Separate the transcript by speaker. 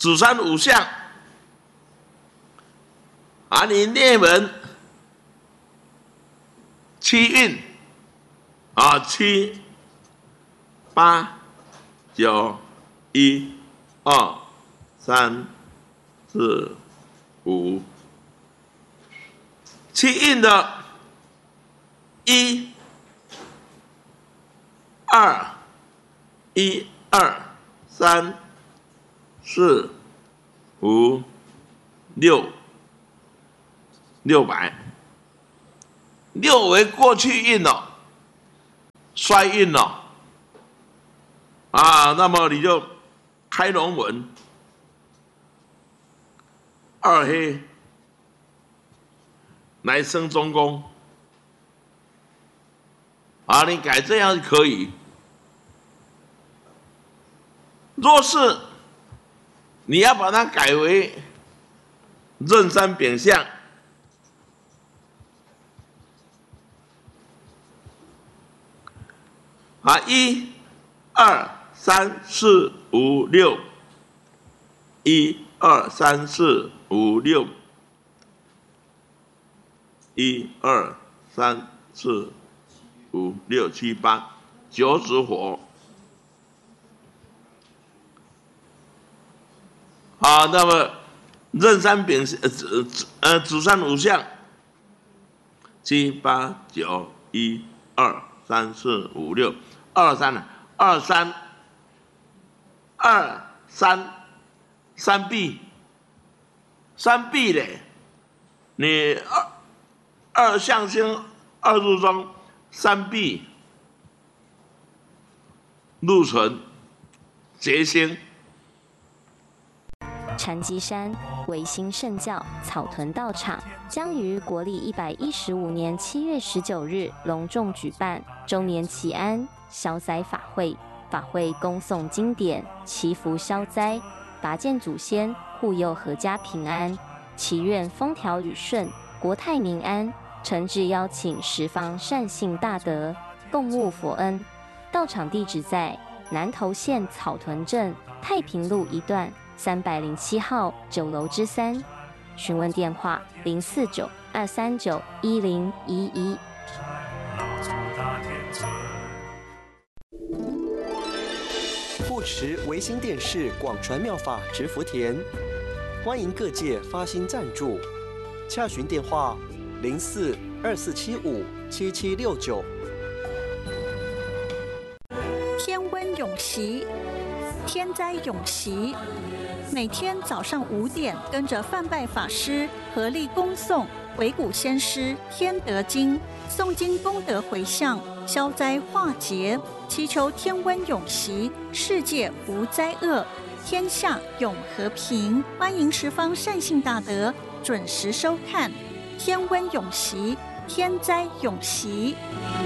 Speaker 1: 子山五相啊，你内门七运啊，7、8、9、1、2、3、4、5，七运的1、2、1、2、3、4、5、600，6为过去运了，衰运了啊，那么你就开龙门2黑来生中宫啊，你改这样可以。若是你要把它改为壬山丙相啊，1、2、3、4、5、6，1、2、3、4、5、6，1、2、3、4、5、6、7、8，九子火啊，那么壬山丙子山五相，7、8、9、1、2、3、4、5、6。三臂嘞，你二象星2入中，三臂禄存劫星。
Speaker 2: 禅机山维新圣教草屯道场将于国历115年7月19日隆重举办周年祈安消灾法会，法会恭诵经典，祈福消灾，拔见祖先，护佑阖家平安，祈愿风调雨顺，国泰民安。诚挚邀请十方善信大德共沐佛恩。道场地址在南投县草屯镇太平路1段307号9楼之3，询问电话049-239-1011。
Speaker 3: 护持维新电视广传妙法植福田，欢迎各界发心赞助，洽询电话04-2475-7769。
Speaker 4: 天温永息，天灾永息。每天早上5点，跟着范拜法师合力恭诵维古先师天德经，诵经功德回向，消灾化劫，祈求天温永息，世界无灾厄，天下永和平。欢迎十方善信大德准时收看天温永息，天灾永息。